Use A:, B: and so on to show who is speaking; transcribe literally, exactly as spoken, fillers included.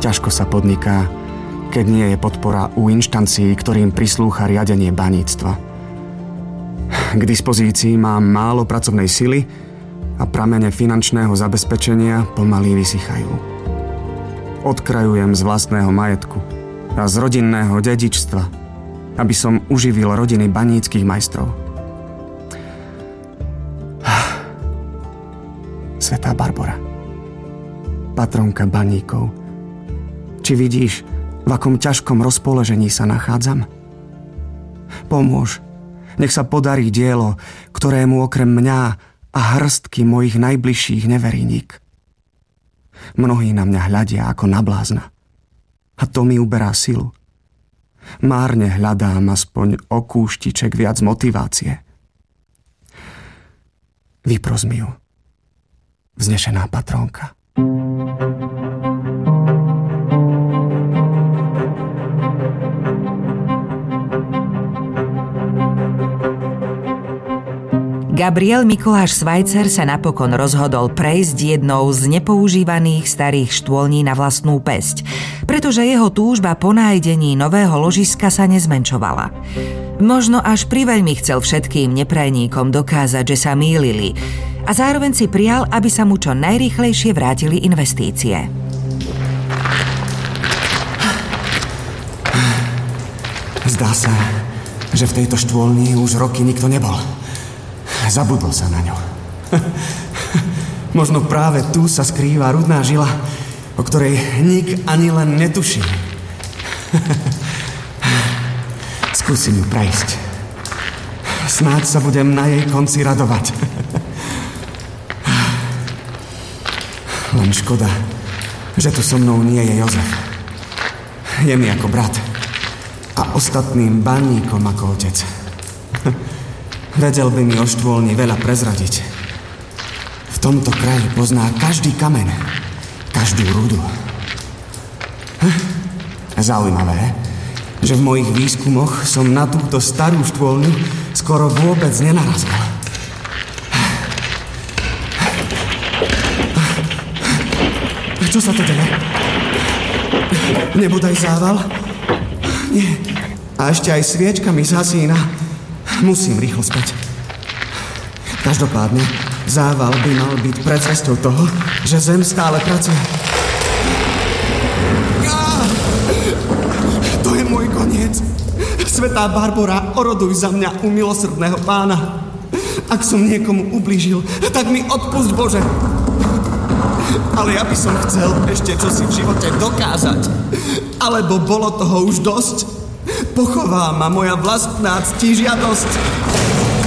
A: ťažko sa podniká, keď nie je podpora u inštancií, ktorým prislúcha riadenie baníctva. K dispozícii mám málo pracovnej sily a pramene finančného zabezpečenia pomaly vysychajú. Odkrajujem z vlastného majetku a z rodinného dedičstva, aby som uživil rodiny baníckych majstrov. Svätá Barbora, patronka baníkov, či vidíš, v akom ťažkom rozpoložení sa nachádzam? Pomôž, nech sa podarí dielo, ktorému okrem mňa a hrstky mojich najbližších neverí nik. Mnohí na mňa hľadia ako na blázna. A to mi uberá silu. Márne hľadám aspoň o kúštiček viac motivácie. Vypros mi ju, vznešená patrónka.
B: Gabriel Mikuláš Svajcer sa napokon rozhodol prejsť jednou z nepoužívaných starých štôlní na vlastnú päsť, pretože jeho túžba po nájdení nového ložiska sa nezmenšovala. Možno až priveľmi chcel všetkým neprajníkom dokázať, že sa mýlili, a zároveň si prijal, aby sa mu čo najrýchlejšie vrátili investície.
A: Zdá sa, že v tejto štôlni už roky nikto nebol. Zabudol sa na ňu. Možno práve tu sa skrýva rudná žila, o ktorej nik ani len netuší. Skúsim ju prejsť. Snáď sa budem na jej konci radovať. Len škoda, že tu so mnou nie je Jozef. Je mi ako brat a ostatným baníkom ako otec. Vedel by mi o štôlni veľa prezradiť. V tomto kraji pozná každý kameň, každú rudu. Zaujímavé, že v mojich výskumoch som na túto starú štôlňu skoro vôbec nenarazil. Čo sa to deje? Nebodaj zával? Nie. A ešte aj sviečka mi zhasína. Musím rýchlo späť. Každopádne, zával by mal byť predzvesťou toho, že zem stále pracuje. To je môj koniec. Svätá Barbora, oroduj za mňa u milosrdného Pána. Ak som niekomu ublížil, tak mi odpusť, Bože. Ale ja by som chcel ešte čosi v živote dokázať. Alebo bolo toho už dosť? Pochová ma moja vlastná ctižiadosť.